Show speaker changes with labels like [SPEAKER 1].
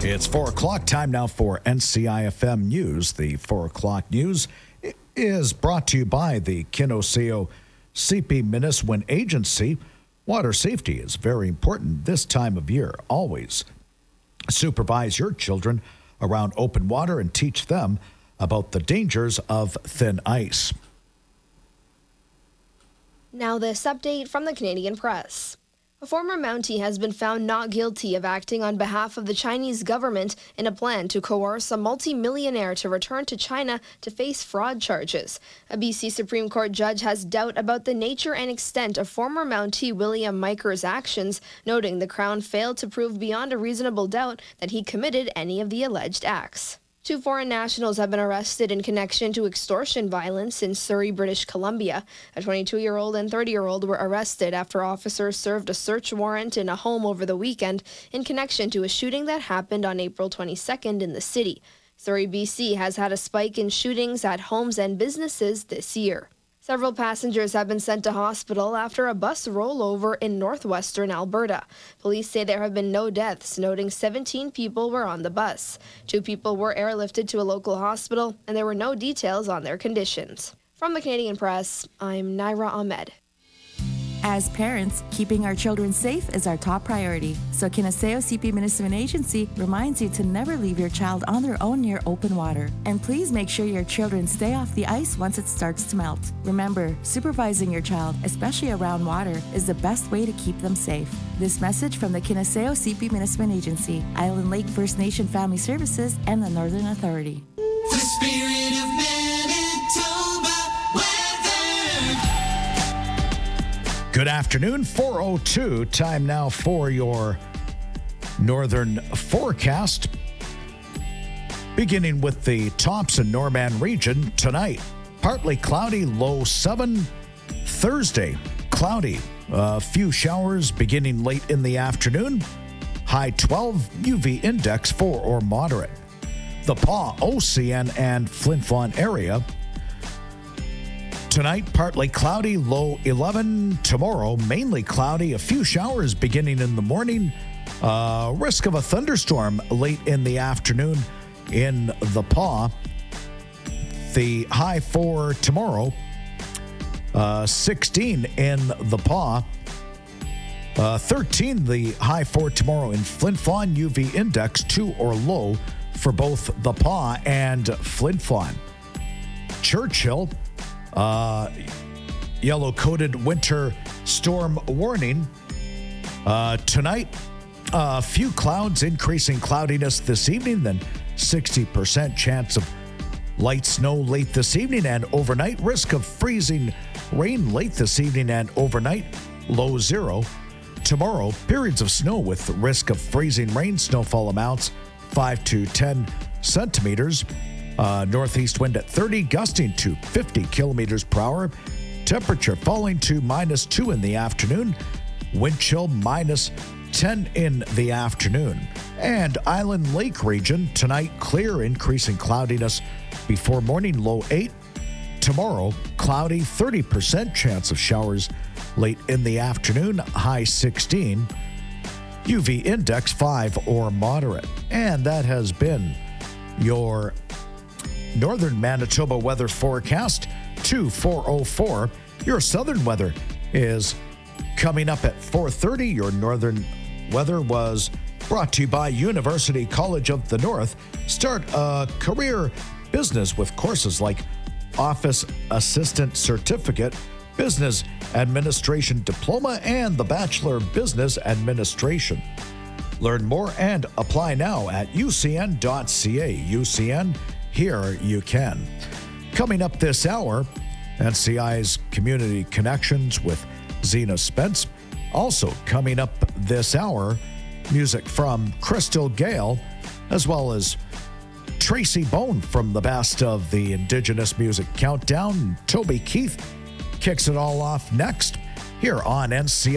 [SPEAKER 1] It's 4 o'clock. Time now for NCIFM News. The 4 o'clock news is brought to you by the Kinoseo CP Miniswin Agency. Water safety is very important this time of year. Always supervise your children around open water and teach them about the dangers of thin ice.
[SPEAKER 2] Now this update from the Canadian Press. A former Mountie has been found not guilty of acting on behalf of the Chinese government in a plan to coerce a multi-millionaire to return to China to face fraud charges. A BC Supreme Court judge has doubt about the nature and extent of former Mountie William Miker's actions, noting the Crown failed to prove beyond a reasonable doubt that he committed any of the alleged acts. 2 foreign nationals have been arrested in connection to extortion violence in Surrey, British Columbia. A 22-year-old and 30-year-old were arrested after officers served a search warrant in a home over the weekend in connection to a shooting that happened on April 22nd in the city. Surrey, BC has had a spike in shootings at homes and businesses this year. Several passengers have been sent to hospital after a bus rollover in northwestern Alberta. Police say there have been no deaths, noting 17 people were on the bus. 2 people were airlifted to a local hospital, and there were no details on their conditions. From the Canadian Press, I'm Naira Ahmed.
[SPEAKER 3] As parents, keeping our children safe is our top priority. So Kinoseo CP Miniswin Agency reminds you to never leave your child on their own near open water. And please make sure your children stay off the ice once it starts to melt. Remember, supervising your child, especially around water, is the best way to keep them safe. This message from the Kinoseo CP Miniswin Agency, Island Lake First Nation Family Services, and the Northern Authority.
[SPEAKER 4] The spirit of Manitoba weather.
[SPEAKER 1] Good afternoon, 4:02. Time now for your northern forecast. Beginning with the Thompson-Norman region tonight. Partly cloudy, low 7. Thursday, cloudy. A few showers beginning late in the afternoon. High 12, UV index 4 or moderate. The Pas, OCN, and Flin Flon area. Tonight, partly cloudy, low 11. Tomorrow, mainly cloudy, a few showers beginning in the morning. Risk of a thunderstorm late in the afternoon in the Pas. The high for tomorrow, 16 in the Pas. 13 the high for tomorrow in Flin Flon, UV index 2 or low for both the Pas and Flin Flon. Churchill, yellow-coated winter storm warning. Tonight, a few clouds, increasing cloudiness this evening, then 60% chance of light snow late this evening and overnight. Risk of freezing rain late this evening and overnight, low 0. Tomorrow, periods of snow with risk of freezing rain, snowfall amounts 5 to 10 centimeters. Northeast wind at 30, gusting to 50 kilometers per hour. Temperature falling to -2 in the afternoon. Wind chill -10 in the afternoon. And Island Lake region, tonight clear, increasing cloudiness before morning, low 8. Tomorrow, cloudy, 30% chance of showers late in the afternoon, high 16. UV index 5 or moderate. And that has been your Northern Manitoba weather forecast to 4:04. Your southern weather is coming up at 4:30. Your northern weather was brought to you by University College of the North. Start a career business with courses like Office Assistant Certificate, Business Administration Diploma, and the Bachelor of Business Administration. Learn more and apply now at ucn.ca. UCN, here you can. Coming up this hour, NCI's Community Connections with Zena Spence. Also coming up this hour, music from Crystal Gale, as well as Tracy Bone from the Best of the Indigenous Music Countdown. Toby Keith kicks it all off next here on NCI.